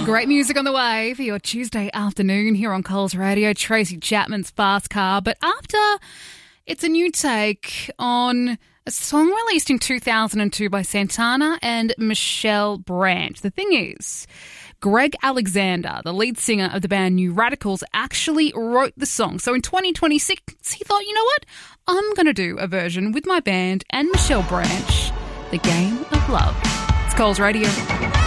Great music on the way for your Tuesday afternoon here on Coles Radio. Tracy Chapman's Fast Car. But after, it's a new take on a song released in 2002 by Santana and Michelle Branch. The thing is, Greg Alexander, the lead singer of the band New Radicals, actually wrote the song. So in 2026, he thought, you know what? I'm going to do a version with my band and Michelle Branch, The Game of Love. It's Coles Radio.